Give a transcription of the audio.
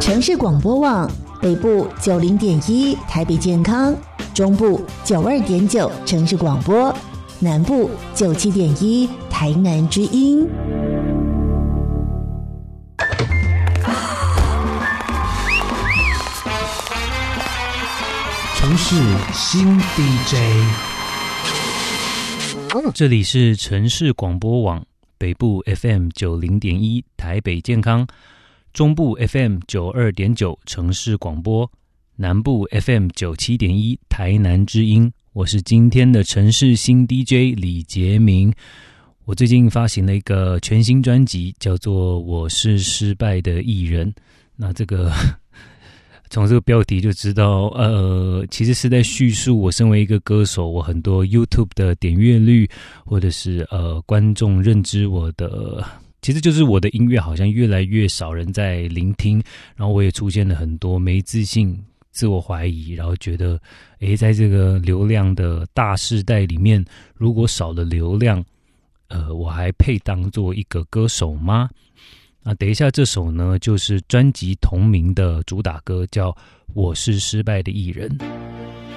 城市广播网北部90.1台北健康，中部92.9城市广播，南部97.1台南之音。 城市新 DJ， 这里是城市广播网北部 FM 90.1台北健康，中部 FM 92.9城市广播，南部 FM 97.1台南之音。我是今天的城市新 DJ 李杰明。我最近发行了一个全新专辑，叫做《我是失败的艺人》。那这个从这个标题就知道，其实是在叙述我身为一个歌手，我很多 YouTube 的点阅率，或者是观众认知我的，其实就是我的音乐好像越来越少人在聆听，然后我也出现了很多没自信、自我怀疑，然后觉得，在这个流量的大世代里面，如果少了流量，我还配当做一个歌手吗？那等一下，这首呢就是专辑同名的主打歌，叫《我是失败的艺人》。